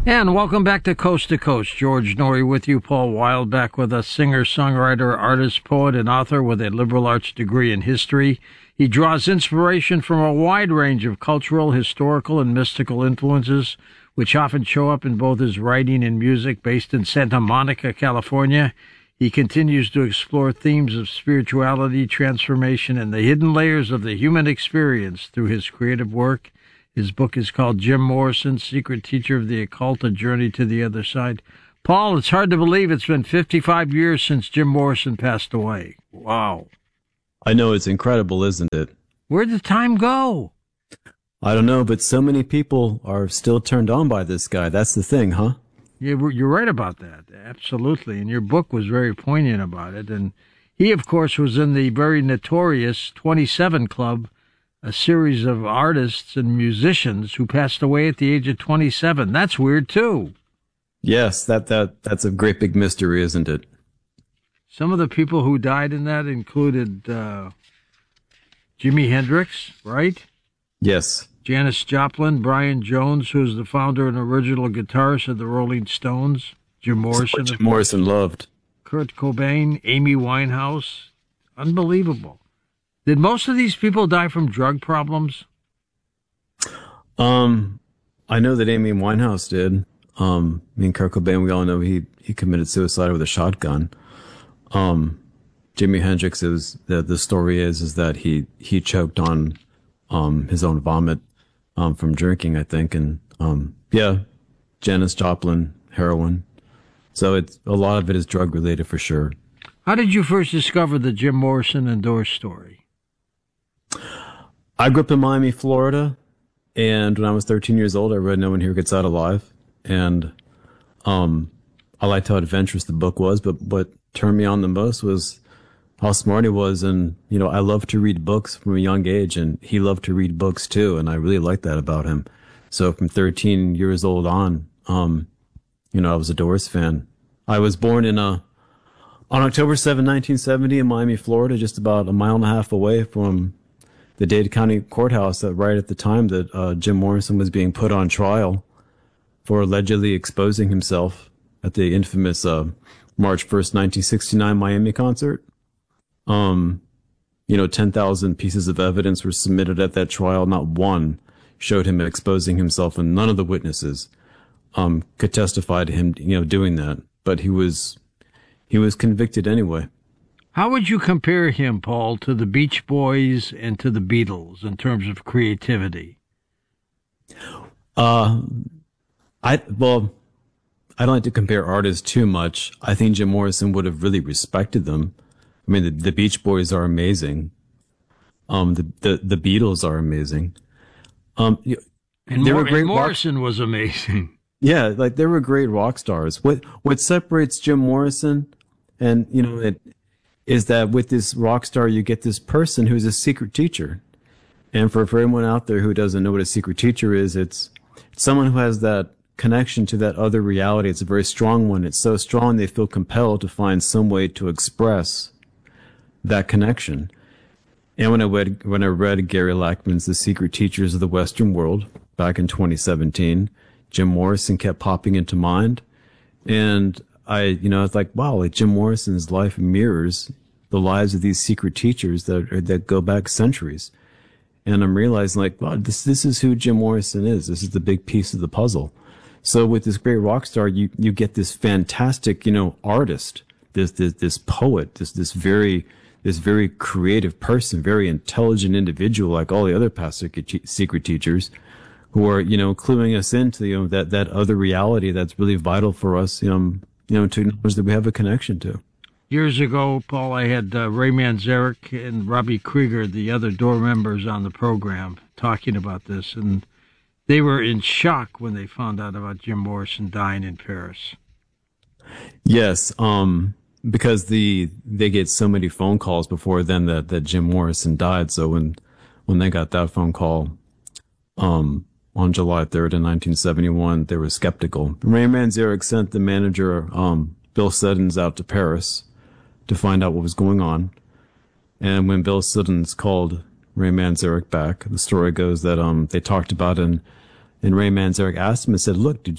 And welcome back to Coast. George Norrie with you. Paul Wild back with us, singer, songwriter, artist, poet, and author with a liberal arts degree in history. He draws inspiration from a wide range of cultural, historical, and mystical influences, which often show up in both his writing and music. Based in Santa Monica, California, he continues to explore themes of spirituality, transformation, and the hidden layers of the human experience through his creative work. His book is called Jim Morrison, Secret Teacher of the Occult, A Journey to the Other Side. Paul, it's hard to believe it's been 55 years since Jim Morrison passed away. Wow. I know, it's incredible, isn't it? Where'd the time go? I don't know, but so many people are still turned on by this guy. That's the thing, huh? You're right about that. Absolutely. And your book was very poignant about it. And he, of course, was in the very notorious 27 Club, a series of artists and musicians who passed away at the age of 27. That's weird, too. Yes, that's a great big mystery, isn't it? Some of the people who died in that included Jimi Hendrix, right? Yes. Janis Joplin, Brian Jones, who's the founder and original guitarist of the Rolling Stones, Jim Morrison. Jim Morrison loved. Kurt Cobain, Amy Winehouse. Unbelievable. Did most of these people die from drug problems? I know that Amy Winehouse did. Me and Kurt Cobain, we all know he committed suicide with a shotgun. Jimi Hendrix, the story is that he choked on his own vomit from drinking, I think, and Janis Joplin, heroin. So a lot of it is drug related for sure. How did you first discover the Jim Morrison and Doors story? I grew up in Miami, Florida, and when I was 13 years old, I read No One Here Gets Out Alive, and I liked how adventurous the book was, but what turned me on the most was how smart he was, and, I love to read books from a young age, and he loved to read books too, and I really liked that about him. So from 13 years old on, I was a Doors fan. I was born on October 7, 1970 in Miami, Florida, just about a mile and a half away from the Dade County Courthouse, right at the time that Jim Morrison was being put on trial for allegedly exposing himself at the infamous March 1st, 1969 Miami concert. 10,000 pieces of evidence were submitted at that trial. Not one showed him exposing himself, and none of the witnesses could testify to him, doing that. But he was convicted anyway. How would you compare him, Paul, to the Beach Boys and to the Beatles in terms of creativity? I don't like to compare artists too much. I think Jim Morrison would have really respected them. I mean, the Beach Boys are amazing. The Beatles are amazing. Morrison was amazing. Yeah, like they were great rock stars. What separates Jim Morrison and it is that with this rock star you get this person who's a secret teacher. And for everyone out there who doesn't know what a secret teacher is, it's someone who has that connection to that other reality. It's a very strong one. It's so strong they feel compelled to find some way to express that connection. And when I read Gary Lackman's The Secret Teachers of the Western World back in 2017, Jim Morrison kept popping into mind. And it's like, wow, like Jim Morrison's life mirrors the lives of these secret teachers that go back centuries. And I'm realizing, like, wow, this is who Jim Morrison is. This is the big piece of the puzzle. So with this great rock star, you get this fantastic, artist, this poet, this very creative person, very intelligent individual, like all the other past secret teachers, who are, cluing us into, that other reality that's really vital for us, to acknowledge that we have a connection to. Years ago, Paul, I had Ray Manzarek and Robbie Krieger, the other Door members, on the program talking about this, and they were in shock when they found out about Jim Morrison dying in Paris. Yes, because they get so many phone calls before then that Jim Morrison died. So when they got that phone call on July 3rd in 1971, they were skeptical. Ray Manzarek sent the manager Bill Siddons out to Paris to find out what was going on. And when Bill Siddons called Ray Manzarek back, the story goes that they talked about it, and Ray Manzarek asked him and said, "Look, did you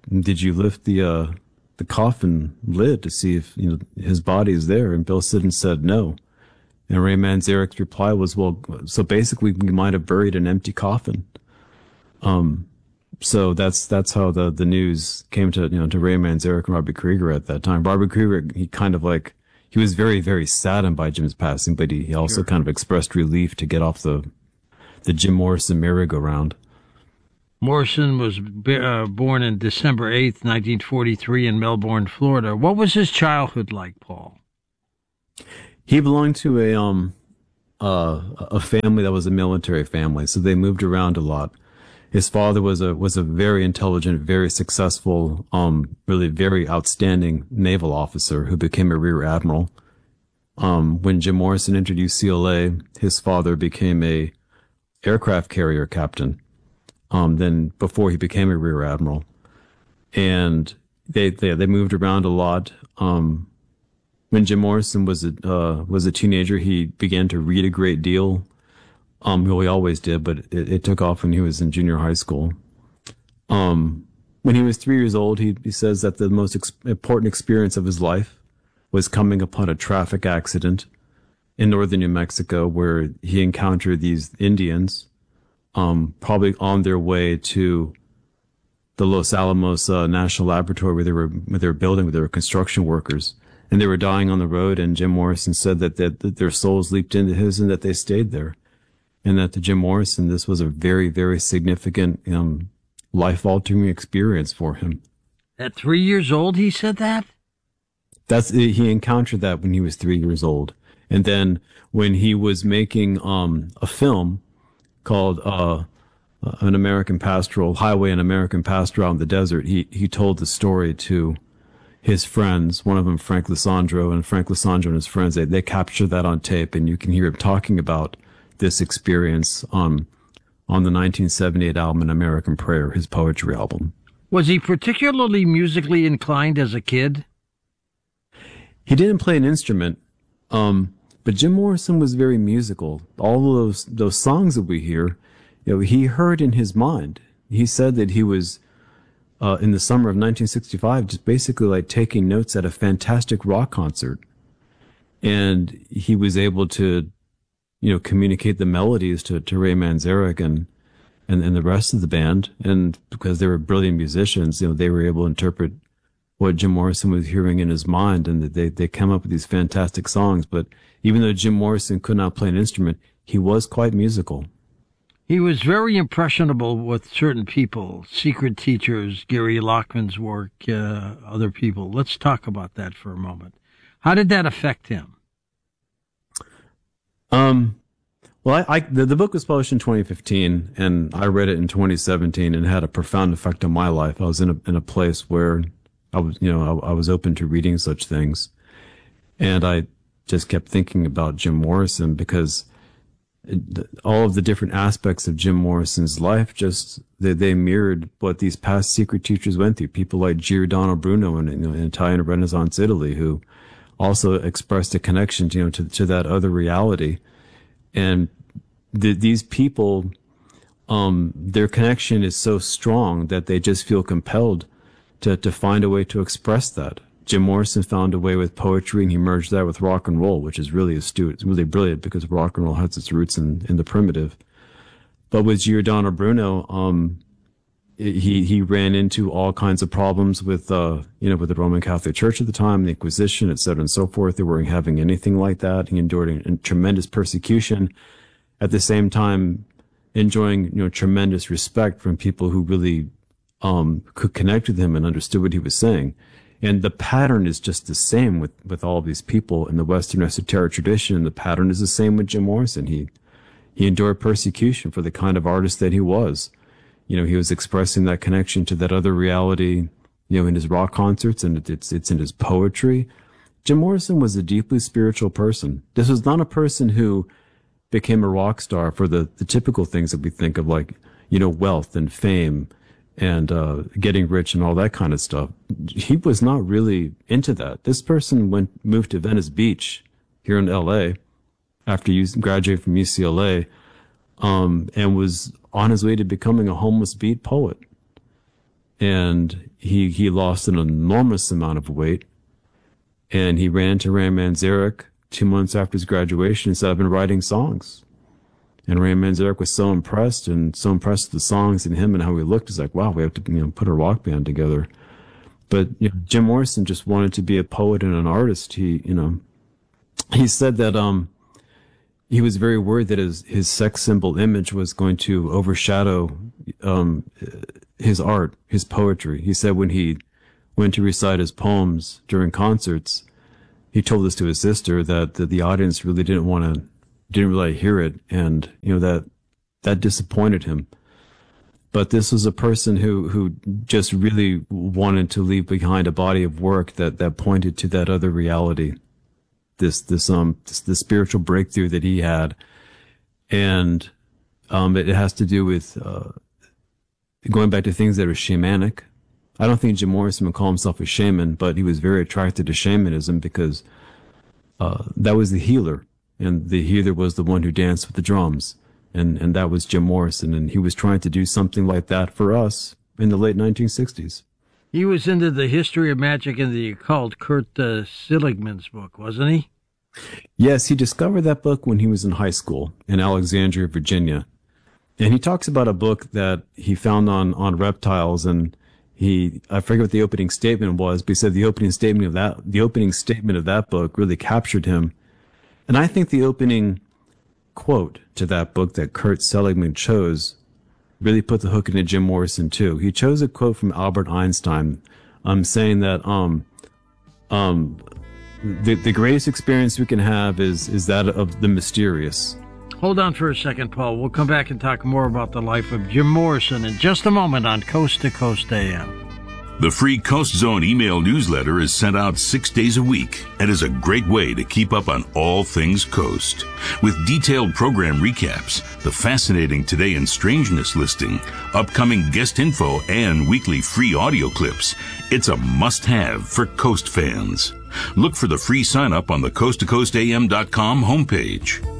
did you lift the coffin lid to see if his body is there? And Bill Siddons said no. And Ray Manzarek's reply was, well, so basically we might have buried an empty coffin. So that's how the news came to to Ray Manzarek and Robert Krieger at that time. Robert Krieger, he was very, very saddened by Jim's passing, but he also kind of expressed relief to get off the Jim merry-go-round. Morrison was born in December 8th, 1943 in Melbourne, Florida. What was his childhood like, Paul? He belonged to a family that was a military family, so they moved around a lot. His father was a very intelligent, very successful, really very outstanding naval officer who became a rear admiral. When Jim Morrison entered UCLA, his father became a aircraft carrier captain. Then before he became a rear admiral, and they moved around a lot. When Jim Morrison was a teenager, he began to read a great deal. Well, he always did, but it took off when he was in junior high school. When he was 3 years old, he says that the most important experience of his life was coming upon a traffic accident in northern New Mexico, where he encountered these Indians, probably on their way to the Los Alamos National Laboratory where they were construction workers, and they were dying on the road. And Jim Morrison said that their souls leaped into his and that they stayed there, and that to Jim Morrison this was a very, very significant life-altering experience for him. At 3 years old, he said that? He encountered that when he was 3 years old, and then when he was making a film called An American Pastoral Highway, An American Pastoral Out in the Desert, he told the story to his friends, one of them Frank Lisandro, and Frank Lisandro and his friends, they captured that on tape, and you can hear him talking about this experience on the 1978 album An American Prayer, his poetry album. Was he particularly musically inclined as a kid? He didn't play an instrument, but Jim Morrison was very musical. All of those songs that we hear, he heard in his mind. He said that he was, in the summer of 1965, just basically like taking notes at a fantastic rock concert. And he was able to, communicate the melodies to Ray Manzarek and the rest of the band. And because they were brilliant musicians, they were able to interpret what Jim Morrison was hearing in his mind, and that they come up with these fantastic songs. But even though Jim Morrison could not play an instrument, he was quite musical. He was very impressionable with certain people, secret teachers, Gary Lockman's work, other people. Let's talk about that for a moment. How did that affect him? Well, the book was published in 2015, and I read it in 2017, and it had a profound effect on my life. I was in a place where I was open to reading such things, and I just kept thinking about Jim Morrison, because all of the different aspects of Jim Morrison's life, they mirrored what these past secret teachers went through. People like Giordano Bruno in Italian Renaissance Italy, who also expressed a connection, to that other reality. And these people, their connection is so strong that they just feel compelled to find a way to express that. Jim Morrison found a way with poetry, and he merged that with rock and roll, which is really astute. It's really brilliant, because rock and roll has its roots in the primitive. But with Giordano Bruno, he ran into all kinds of problems with the Roman Catholic Church at the time, the Inquisition, et cetera, and so forth. They weren't having anything like that. He endured tremendous persecution, at the same time enjoying tremendous respect from people who really could connect with him and understood what he was saying. And the pattern is just the same with all these people in the Western esoteric tradition. The pattern is the same with Jim Morrison. He endured persecution for the kind of artist that he was. He was expressing that connection to that other reality, in his rock concerts, and it's in his poetry. Jim Morrison was a deeply spiritual person. This was not a person who became a rock star for the typical things that we think of, like, wealth and fame and getting rich and all that kind of stuff. He was not really into that. This person moved to Venice Beach here in LA after graduating from UCLA, and was on his way to becoming a homeless beat poet. and he lost an enormous amount of weight. And he ran to Ram Manzarek 2 months after his graduation and said, "I've been writing songs." And Ram Manzarek was so impressed with the songs and him and how he looked. He's like, "Wow, we have to put a rock band together." But Jim Morrison just wanted to be a poet and an artist. He said that he was very worried that his sex symbol image was going to overshadow his art, his poetry. He said when he went to recite his poems during concerts, he told this to his sister that the audience really didn't really hear it, and that disappointed him. But this was a person who just really wanted to leave behind a body of work that pointed to that other reality, this spiritual breakthrough that he had, and it has to do with going back to things that are shamanic. I don't think Jim Morrison would call himself a shaman, but he was very attracted to shamanism because that was the healer, and the healer was the one who danced with the drums, and that was Jim Morrison, and he was trying to do something like that for us in the late 1960s. He was into the history of magic and the occult, Kurt Seligman's book, wasn't he? Yes, he discovered that book when he was in high school in Alexandria, Virginia. And he talks about a book that he found on reptiles, and I forget what the opening statement was, but he said the opening statement of that book really captured him. And I think the opening quote to that book that Kurt Seligman chose really put the hook into Jim Morrison too. He chose a quote from Albert Einstein, saying that the greatest experience we can have is that of the mysterious. Hold on for a second, Paul. We'll come back and talk more about the life of Jim Morrison in just a moment on Coast to Coast AM. The free Coast Zone email newsletter is sent out 6 days a week and is a great way to keep up on all things Coast. With detailed program recaps, the fascinating Today in Strangeness listing, upcoming guest info, and weekly free audio clips, it's a must-have for Coast fans. Look for the free sign-up on the coasttocoastam.com homepage.